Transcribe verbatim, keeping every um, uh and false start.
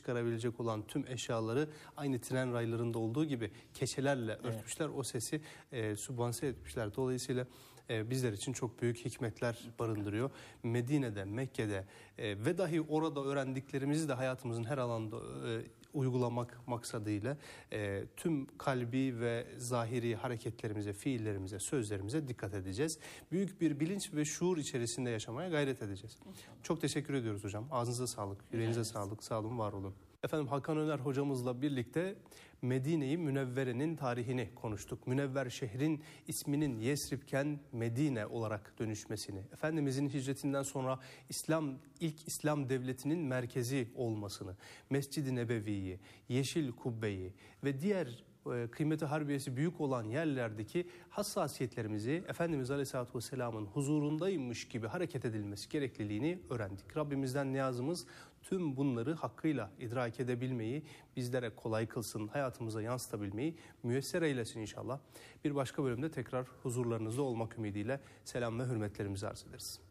çıkarabilecek olan tüm eşyaları aynı tren raylarında olduğu gibi keçelerle evet. örtmüşler. O sesi e, sübvanse etmişler. Dolayısıyla e, bizler için çok büyük hikmetler barındırıyor. Medine'de, Mekke'de e, ve dahi orada öğrendiklerimizi de hayatımızın her alanda e, uygulamak maksadıyla e, tüm kalbi ve zahiri hareketlerimize, fiillerimize, sözlerimize dikkat edeceğiz. Büyük bir bilinç ve şuur içerisinde yaşamaya gayret edeceğiz. İnşallah. Çok teşekkür ediyoruz hocam. Ağzınıza sağlık, yüreğinize evet. sağlık. Sağ olun, var olun. Efendim Hakan Öner hocamızla birlikte Medine-i Münevvere'nin tarihini konuştuk. Münevver şehrin isminin Yesrib'ken Medine olarak dönüşmesini, Efendimizin hicretinden sonra İslam ilk İslam devletinin merkezi olmasını, Mescid-i Nebevi'yi, Yeşil Kubbe'yi ve diğer kıymeti harbiyesi büyük olan yerlerdeki hassasiyetlerimizi Efendimiz Aleyhisselatü Vesselam'ın huzurundaymış gibi hareket edilmesi gerekliliğini öğrendik. Rabbimizden niyazımız tüm bunları hakkıyla idrak edebilmeyi, bizlere kolay kılsın, hayatımıza yansıtabilmeyi müyesser eylesin inşallah. Bir başka bölümde tekrar huzurlarınızda olmak ümidiyle selam ve hürmetlerimizi arz ederiz.